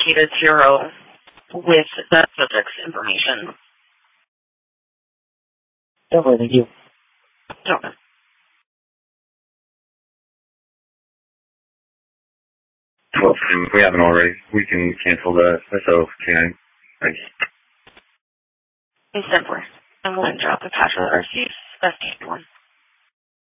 authenticated zero with the subject's information. Definitely, thank you. Okay. Well, if we haven't already, we can cancel the SO-K9. Thanks. Instantly. And we'll drop the password RC. That's the one.